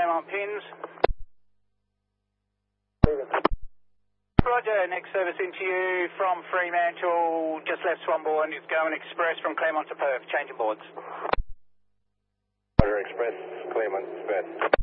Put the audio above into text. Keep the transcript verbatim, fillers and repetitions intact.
Claremont pins. Roger, next service into you from Fremantle, just left Swanbourne. It's going express from Claremont to Perth, changing boards. Roger, express, Claremont, express.